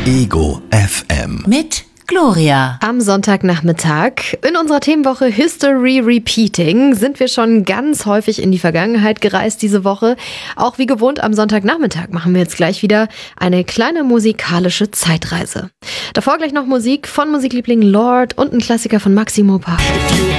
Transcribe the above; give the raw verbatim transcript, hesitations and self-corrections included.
Ego F M. Mit Gloria. Am Sonntagnachmittag in unserer Themenwoche History Repeating sind wir schon ganz häufig in die Vergangenheit gereist diese Woche. Auch wie gewohnt am Sonntagnachmittag machen wir jetzt gleich wieder eine kleine musikalische Zeitreise. Davor gleich noch Musik von Musikliebling Lord und ein Klassiker von Maximo Park.